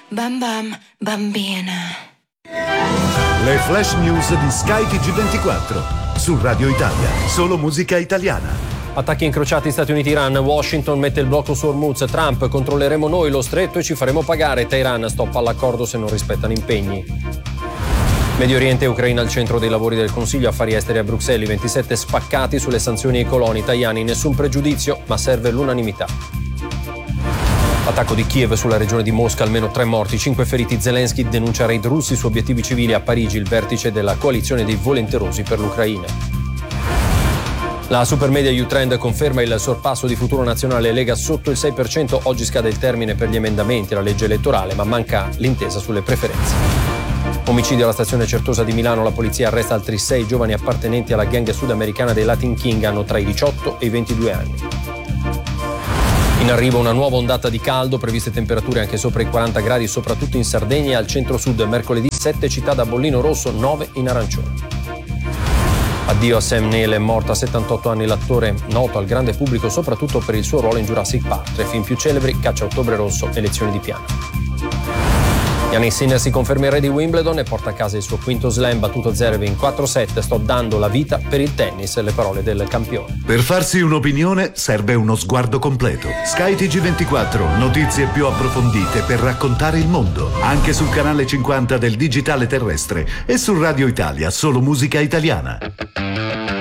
Bam bam bambina. Le flash news di Sky TG24 su Radio Italia, solo musica italiana. Attacchi incrociati Stati Uniti-Iran, Washington mette il blocco su Hormuz, Trump controlleremo noi lo stretto e ci faremo pagare, Teheran stoppa l'accordo se non rispettano impegni. Medio Oriente e Ucraina al centro dei lavori del Consiglio Affari Esteri a Bruxelles, 27 spaccati sulle sanzioni ai coloni italiani, nessun pregiudizio ma serve l'unanimità. Attacco di Kiev sulla regione di Mosca, almeno 3 morti, 5 feriti. Zelensky denuncia raid russi su obiettivi civili a Parigi, il vertice della coalizione dei volenterosi per l'Ucraina. La Supermedia U-Trend conferma il sorpasso di Futuro Nazionale, Lega sotto il 6%, oggi scade il termine per gli emendamenti alla legge elettorale, ma manca l'intesa sulle preferenze. Omicidio alla stazione Certosa di Milano, la polizia arresta altri 6 giovani appartenenti alla gang sudamericana dei Latin King, hanno tra i 18 e i 22 anni. In arrivo una nuova ondata di caldo, previste temperature anche sopra i 40 gradi, soprattutto in Sardegna e al centro-sud. Mercoledì 7 città da bollino rosso, 9 in arancione. Addio a Sam Neill, è morto a 78 anni l'attore, noto al grande pubblico soprattutto per il suo ruolo in Jurassic Park. Tra i film più celebri, Caccia a Ottobre Rosso e Lezioni di piano. Jannik Sinner si conferma il re di Wimbledon e porta a casa il suo quinto slam, battuto Zverev in 4-7. Sto dando la vita per il tennis, le parole del campione. Per farsi un'opinione serve uno sguardo completo. Sky TG24, notizie più approfondite per raccontare il mondo, anche sul canale 50 del digitale terrestre e su Radio Italia, solo musica italiana.